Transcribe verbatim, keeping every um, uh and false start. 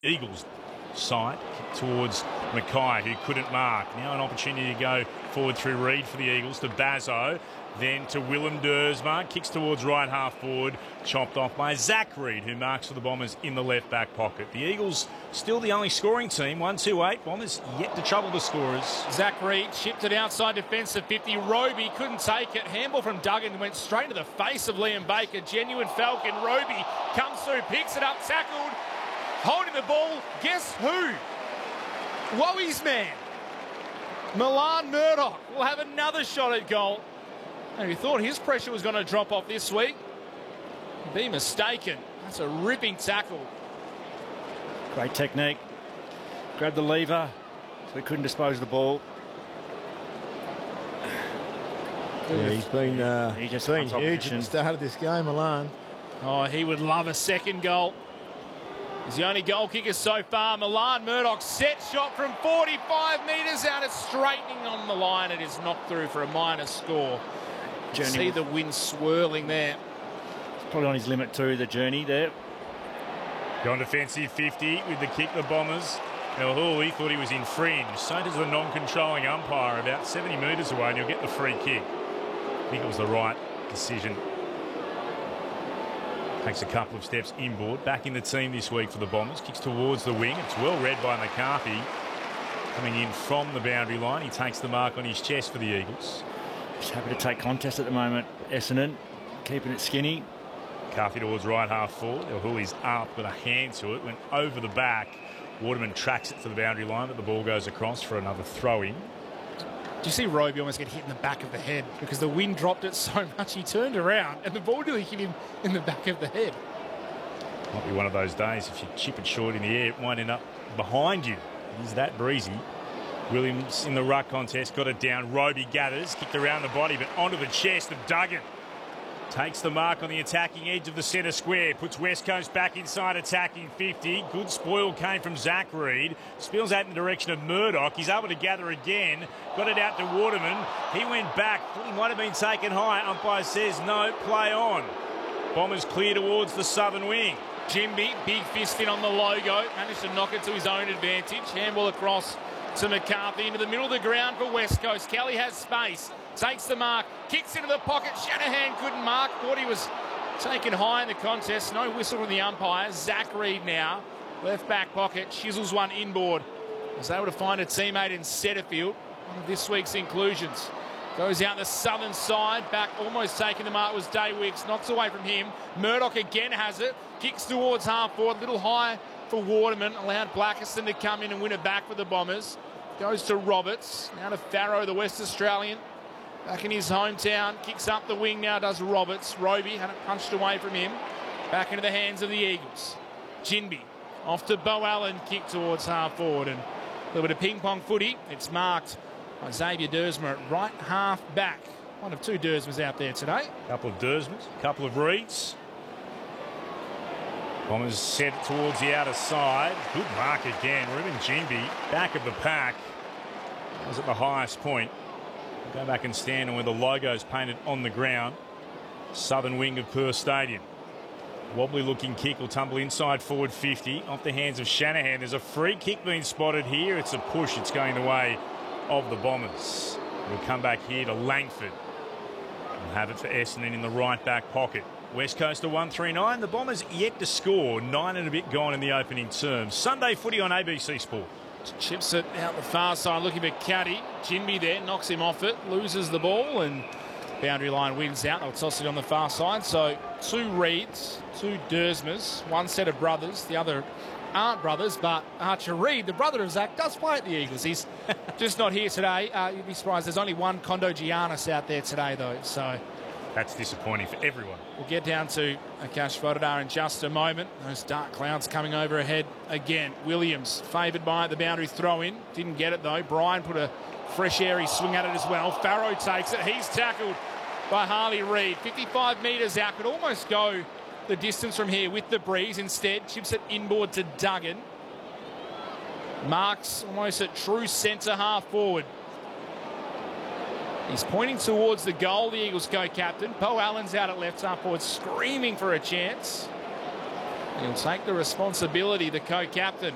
Eagles side towards Mackay, who couldn't mark. Now an opportunity to go forward through Reid for the Eagles to Bazzo, then to Willem Dersma, kicks towards right half forward, chopped off by Zach Reid, who marks for the Bombers in the left back pocket. The Eagles still the only scoring team, one two eight. Bombers yet to trouble the scorers. Zach Reid shipped it outside defensive fifty. Roby couldn't take it. Handball from Duggan went straight to the face of Liam Baker. Genuine Falcon. Roby comes through, picks it up, tackled, holding the ball. Guess who? Woe's man. Milan Murdoch will have another shot at goal. And we thought his pressure was going to drop off this week. Be mistaken. That's a ripping tackle. Great technique. Grabbed the lever, so he couldn't dispose of the ball. Yeah, he's been, uh, he just been huge at the start of this game, Milan. Oh, he would love a second goal. He's the only goal kicker so far. Milan Murdoch set shot from forty-five metres out. It's straightening on the line. It is knocked through for a minor score. You see the wind swirling there. Probably on his limit too, the journey there. Gone defensive fifty with the kick, the Bombers. El Houli thought he was in fringe. So does the non-controlling umpire about seventy metres away, and he'll get the free kick. I think it was the right decision. Takes a couple of steps inboard. Back in the team this week for the Bombers. Kicks towards the wing. It's well read by McCarthy. Coming in from the boundary line. He takes the mark on his chest for the Eagles. He's happy to take contest at the moment. Essendon keeping it skinny. McCarthy towards right half forward. El Houli's up with a hand to it. Went over the back. Waterman tracks it to the boundary line, but the ball goes across for another throw-in. Do you see Roby almost get hit in the back of the head? Because the wind dropped it so much, he turned around and the ball nearly hit him in the back of the head. Might be one of those days, if you chip it short in the air, it might end up behind you. It is that breezy. Williams in the ruck contest, got it down. Roby gathers, kicked around the body, but onto the chest of Duggan. Takes the mark on the attacking edge of the centre square. Puts West Coast back inside attacking fifty. Good spoil came from Zach Reid. Spills out in the direction of Murdoch. He's able to gather again. Got it out to Waterman. He went back. He might have been taken high. Umpire says no, play on. Bombers clear towards the southern wing. Jimby, big fist in on the logo. Managed to knock it to his own advantage. Handball across to McCarthy into the middle of the ground for West Coast. Kelly has space. Takes the mark, kicks into the pocket. Shanahan couldn't mark. Thought he was taken high in the contest. No whistle from the umpire. Zach Reid now, left back pocket, chisels one inboard. Was able to find a teammate in Setterfield. One of this week's inclusions. Goes out the southern side, back almost taking the mark was Day Wicks. Knocks away from him. Murdoch again has it. Kicks towards half forward, little high for Waterman. Allowed Blackiston to come in and win it back for the Bombers. Goes to Roberts. Now to Farrow, the West Australian. Back in his hometown, kicks up the wing now, does Roberts. Roby had it punched away from him. Back into the hands of the Eagles. Jinby off to Beau Allen, kick towards half forward. And a little bit of ping-pong footy. It's marked by Xavier Dersma at right half back. One of two Dersmas out there today. Couple of Dersmas, couple of Reids. Bombers set towards the outer side. Good mark again. Ruben Jinby, back of the pack. Was at the highest point. Go back and stand on where the logo's painted on the ground. Southern wing of Perth Stadium. Wobbly looking kick will tumble inside forward fifty. Off the hands of Shanahan. There's a free kick being spotted here. It's a push. It's going the way of the Bombers. We'll come back here to Langford. We'll have it for Essendon in the right back pocket. West Coast to one three nine. The Bombers yet to score. Nine and a bit gone in the opening term. Sunday footy on A B C Sport. Chips it out the far side, looking for Caddy. Jinby there, knocks him off it, loses the ball, and boundary line wins out. They'll toss it on the far side. So two Reids, two Dersmas, one set of brothers. The other aren't brothers, but Archer Reid, the brother of Zach, does play at the Eagles. He's just not here today. Uh, you'd be surprised. There's only one Kondo Giannis out there today, though. So that's disappointing for everyone. We'll get down to Akash Vodadar in just a moment. Those dark clouds coming over ahead again. Williams favoured by the boundary throw-in. Didn't get it, though. Brian put a fresh airy swing at it as well. Farrow takes it. He's tackled by Harley Reid. fifty-five metres out. Could almost go the distance from here with the breeze. Instead, chips it inboard to Duggan. Marks almost at true centre half forward. He's pointing towards the goal, the Eagles co-captain. Beau Allen's out at left half forward, screaming for a chance. He'll take the responsibility, the co-captain.